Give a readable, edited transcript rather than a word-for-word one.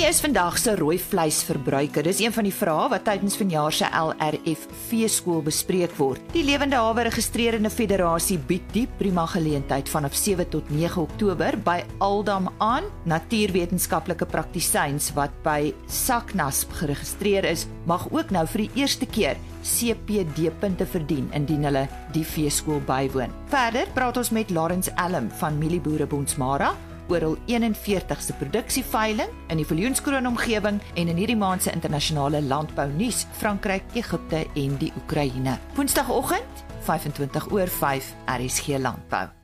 Wie is vandag se rooi vleisverbruiker? Dis een van die vrae wat tydens vanjaar se LRF veeskool bespreek word. Die Lewende Hawe Registrerende Federasie bied die prima geleentheid vanaf 7 tot 9 Oktober by Aldam aan. Natuurwetenskaplike praktisyns wat by SACNASP geregistreer is, mag ook nou vir die eerste keer CPD-punte verdien indien hulle die veeskool bywoon. Verder praat ons met Lawrence Elm van Mielieboere Bonsmara oor hul 41ste produksieveiling in die Viljoenskroon omgewing en in hierdie maand se internasionale landbounuus, Frankryk, Egipte en die Oekraïne. Woensdagoggend 5:25 RSG Landbou.